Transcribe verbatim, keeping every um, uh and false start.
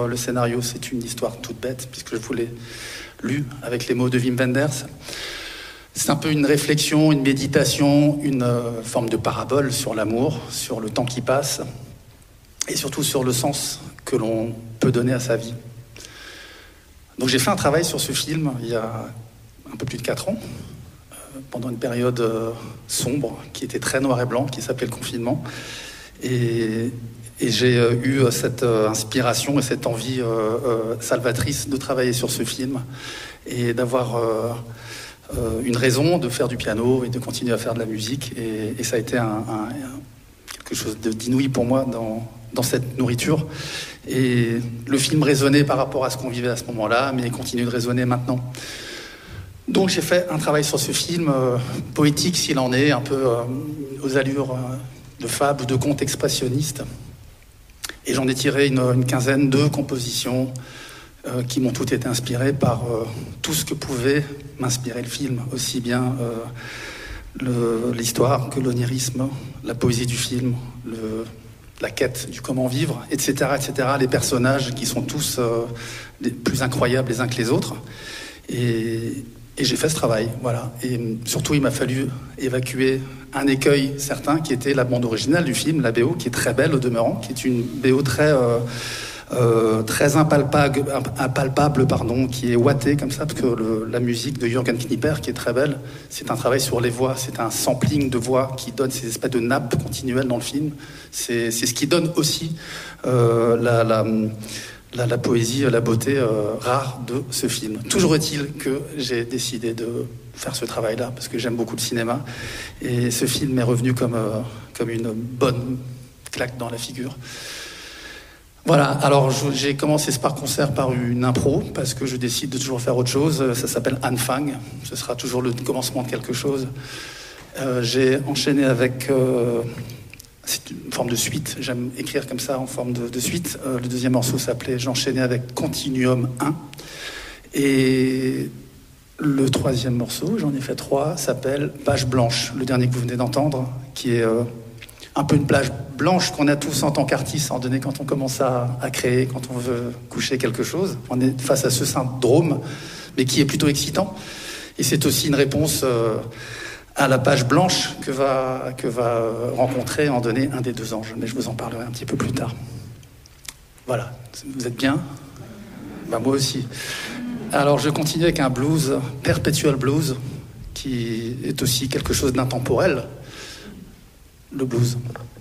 écrire le scénario, c'est une histoire toute bête, puisque je vous l'ai lu avec les mots de Wim Wenders. C'est un peu une réflexion, une méditation, une euh, forme de parabole sur l'amour, sur le temps qui passe, et surtout sur le sens que l'on peut donner à sa vie. Donc j'ai fait un travail sur ce film il y a un peu plus de quatre ans, euh, pendant une période euh, sombre, qui était très noir et blanc, qui s'appelait le confinement. Et, et j'ai euh, eu cette euh, inspiration et cette envie euh, euh, salvatrice de travailler sur ce film et d'avoir euh, euh, une raison de faire du piano et de continuer à faire de la musique. Et, et ça a été un, un, quelque chose de, d'inouï pour moi dans, dans cette nourriture. Et le film résonnait par rapport à ce qu'on vivait à ce moment-là, mais il continue de résonner maintenant. Donc j'ai fait un travail sur ce film, euh, poétique s'il en est, un peu euh, aux allures euh, de fable ou de conte expressionniste. Et j'en ai tiré une, une quinzaine de compositions euh, qui m'ont toutes été inspirées par euh, tout ce que pouvait m'inspirer le film, aussi bien euh, le, l'histoire que l'onirisme, la poésie du film, le, la quête du comment vivre, et cetera, et cetera. Les personnages qui sont tous euh, les plus incroyables les uns que les autres. Et, et j'ai fait ce travail, voilà. Et surtout, il m'a fallu évacuer un écueil certain qui était la bande originale du film, la B O, qui est très belle au demeurant, qui est une B O très, euh, euh, très impalpable, impalpable pardon, qui est ouatée comme ça, parce que le, la musique de Jürgen Knipper, qui est très belle, c'est un travail sur les voix, c'est un sampling de voix qui donne ces espèces de nappes continuelles dans le film. C'est, c'est ce qui donne aussi euh, la... la La, la poésie, la beauté euh, rare de ce film. Toujours est-il que j'ai décidé de faire ce travail-là, parce que j'aime beaucoup le cinéma, et ce film est revenu comme, euh, comme une bonne claque dans la figure. Voilà, alors je, j'ai commencé ce par-concert par une impro, parce que je décide de toujours faire autre chose. Ça s'appelle Anfang, ce sera toujours le commencement de quelque chose. Euh, j'ai enchaîné avec... Euh, C'est une forme de suite, j'aime écrire comme ça en forme de, de suite. Euh, le deuxième morceau s'appelait J'enchaînais avec Continuum un. Et le troisième morceau, j'en ai fait trois, s'appelle Page blanche, le dernier que vous venez d'entendre, qui est euh, un peu une plage blanche qu'on a tous en tant qu'artistes, en donné quand on commence à, à créer, quand on veut coucher quelque chose. On est face à ce syndrome, mais qui est plutôt excitant. Et c'est aussi une réponse... Euh, à la page blanche que va, que va rencontrer en donner un des deux anges. Mais je vous en parlerai un petit peu plus tard. Voilà, vous êtes bien ? Ben moi aussi. Alors je continue avec un blues, Perpetual Blues, qui est aussi quelque chose d'intemporel, le blues.